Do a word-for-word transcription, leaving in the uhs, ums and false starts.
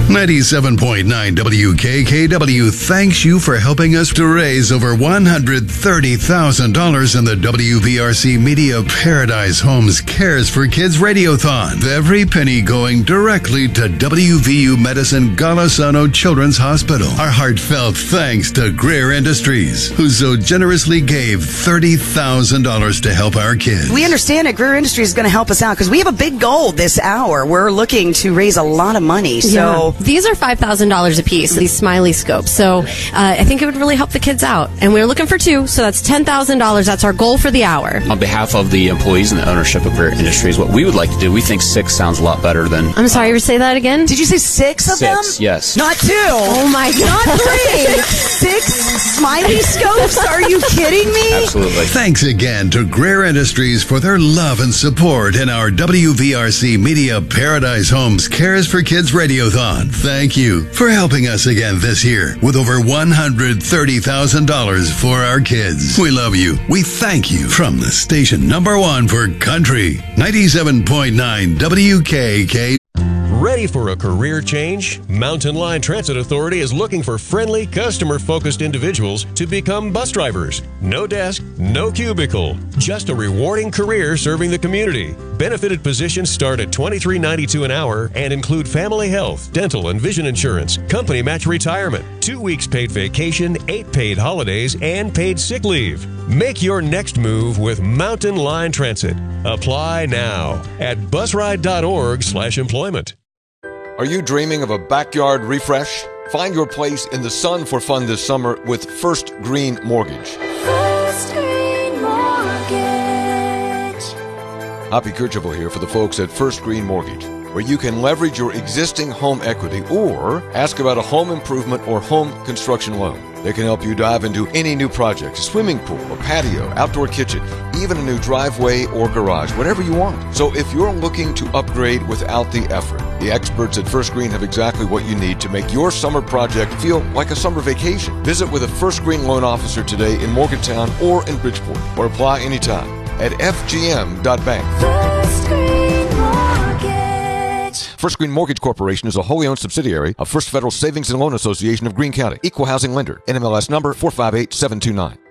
ninety-seven point nine W K K W thanks you for helping us to raise over one hundred thirty thousand dollars in the W V R C Media Paradise Homes Cares for Kids Radiothon. Every penny going directly to W V U Medicine Golisano Children's Hospital. Our heartfelt thanks to Greer Industries, who so generously gave thirty thousand dollars to help our kids. We understand that Greer Industries is going to help us out because we have a big goal this hour. We're looking to raise a lot of money. So yeah. These are five thousand dollars a piece, these Smiley scopes. So uh, I think it would really help the kids out. And we're looking for two, so that's ten thousand dollars. That's our goal for the hour. On behalf of the employees and the ownership of Greer Industries, what we would like to do, we think six sounds a lot better than... I'm sorry, you say that again? Did you say six of six, them? Six, yes. Not two. Oh my God. Not three. Six Smiley scopes? Are you kidding me? Absolutely. Thanks again to Greer Industries for their love and support in our W V R C Media Paradise Homes Cares for Kids Radiothon. Thank you for helping us again this year with over one hundred thirty thousand dollars for our kids. We love you. We thank you. From the station number one for country, ninety-seven point nine W K K. Ready for a career change? Mountain Line Transit Authority is looking for friendly, customer-focused individuals to become bus drivers. No desk, no cubicle, just a rewarding career serving the community. Benefited positions start at twenty-three ninety-two an hour and include family health, dental and vision insurance, company match retirement, two weeks paid vacation, eight paid holidays, and paid sick leave. Make your next move with Mountain Line Transit. Apply now at busride dot org slash employment. Are you dreaming of a backyard refresh? Find your place in the sun for fun this summer with First Green Mortgage. First Green Mortgage. Hoppy Kercheval here for the folks at First Green Mortgage, where you can leverage your existing home equity or ask about a home improvement or home construction loan. They can help you dive into any new project, a swimming pool, a patio, outdoor kitchen, even a new driveway or garage, whatever you want. So if you're looking to upgrade without the effort, the experts at First Green have exactly what you need to make your summer project feel like a summer vacation. Visit with a First Green loan officer today in Morgantown or in Bridgeport, or apply anytime at f g m dot bank. First Green Mortgage. First Green Mortgage Corporation is a wholly owned subsidiary of First Federal Savings and Loan Association of Greene County. Equal housing lender. N M L S number four five eight seven two nine.